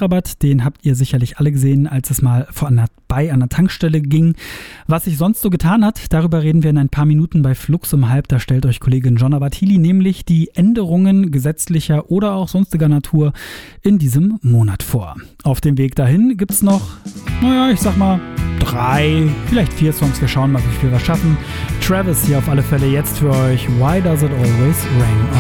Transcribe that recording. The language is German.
Tankrabatt, den habt ihr sicherlich alle gesehen, als es mal vorbei an der Tankstelle ging. Was sich sonst so getan hat, darüber reden wir in ein paar Minuten bei Flux um halb. Da stellt euch Kollegin Jonna Bartili nämlich die Änderungen gesetzlicher oder auch sonstiger Natur in diesem Monat vor. Auf dem Weg dahin gibt's noch, ich sag mal, 3, vielleicht 4 Songs. Wir schauen mal, wie viel wir schaffen. Travis hier auf alle Fälle jetzt für euch. Why Does It Always Rain on